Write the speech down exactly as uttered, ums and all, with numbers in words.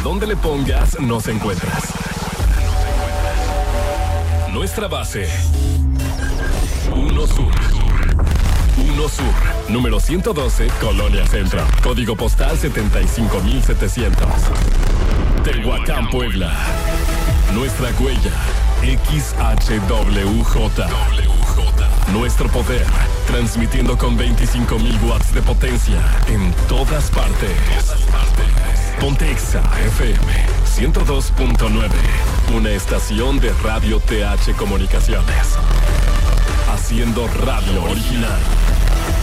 donde le pongas, nos encuentras. Nuestra base. uno Sur. uno Sur. Número ciento doce, Colonia Centro. Código postal setenta y cinco mil setecientos. Tehuacán, Puebla. Nuestra huella. X H W J. Nuestro poder. Transmitiendo con veinticinco mil watts de potencia en todas partes. Ponte Exa F M ciento dos punto nueve. Una estación de Radio T H Comunicaciones. Haciendo radio original.